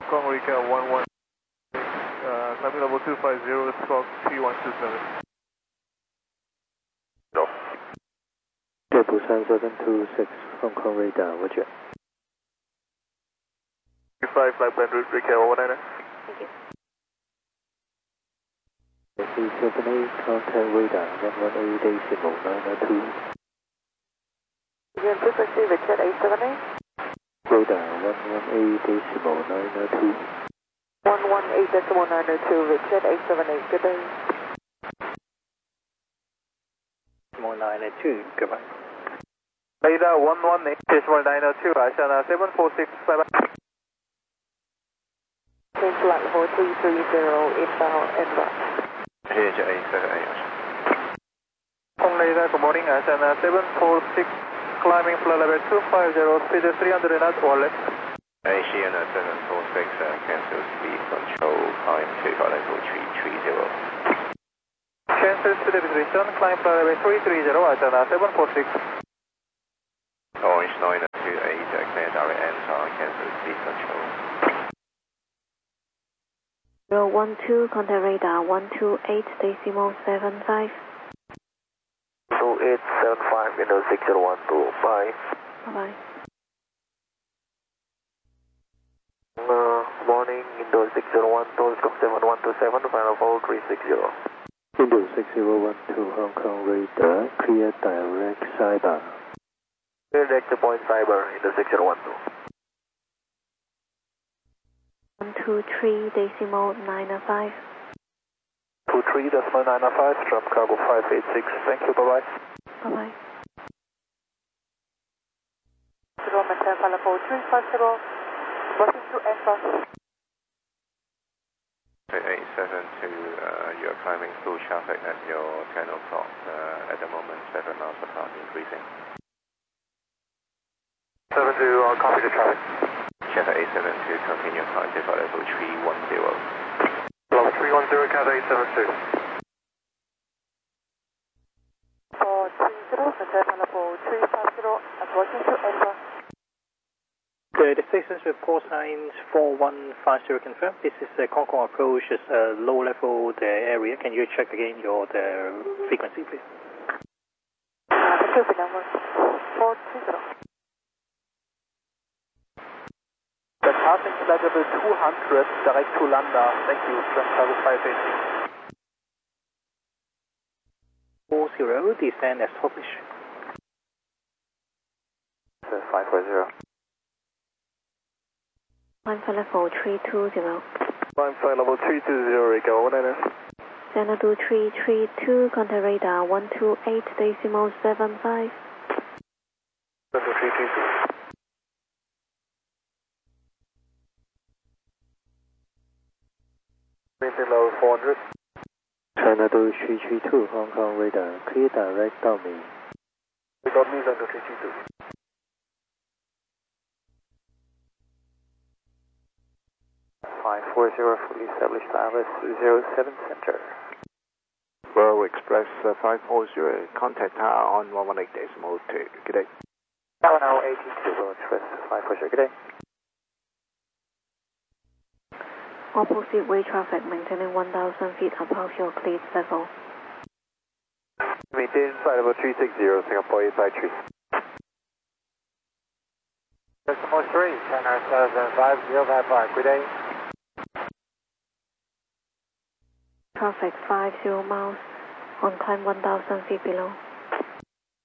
Kong Recap 11, climbing level 250, squawk 3127. No. Busan 726, Hong Kong radar, roger. 5 flight plan route, Recap 119. Thank you. C78, contact radar 118.902. Again, frequency Richard 878. Radar 118.902. 118.902, Richard 878, good day. 902, goodbye. Radar 118.902, Ashana 746, bye bye. Change flight level 330, inbound en route. Here, Jet 878. Hong Radar, good morning, Ashana 746, climbing flight level 250, speed 300 knots or less. Asiana 746, cancel speed control, climb to flight level 330. Cancel speed restriction, climb flight level 330, Ashana 746. Orange 928, clear direct enter, cancel speed control. 012, contact radar 128.75. 2875, Windows 6012, bye. Bye-bye. Morning, Windows 6012, squawk 7127, final hold 360. Windows 6012, Hong Kong radar, clear direct cyber. Clear direct point cyber, Windows 6012. 123.905. 23.905, Trump Cargo 586, thank you, bye-bye. Bye-bye. Maintain flight level 350, rushing to Alpha. 872, you are climbing through traffic at your 10 o'clock. At the moment, 7 miles per hour increasing. 72, copy the traffic. Jet 872, continue climb to flight level 310. Level 310, Cat 872. 430, maintain flight level 350, approaching to Alpha. The stations with call signs 4150 confirmed. This is the Hong Kong approach, is a low level area. Can you check again the frequency, please? Thank you, number 430. Departing flight level 200, direct to Landa. Thank you, Trump Cargo 586. 40, descend as published. 540. Climb flight level 320. Climb flight level 320, Recap 119. Xanadu 332, contact radar 128.75. 332. Maintain level 400. Xanadu 332, Hong Kong radar, clear direct 到米。 We got me Xanadu 332. Fully established Alice 07 Center. Royal Express 540, contact tower on 118.2. Good day. Tower now 82, Royal Express 540, good day. Opposite way traffic, maintaining 1,000 feet above your cleared level. Maintain flight level 360, Singapore 853. Decimal 3, China 75055, good day. Traffic 50 miles, on climb 1,000 feet below.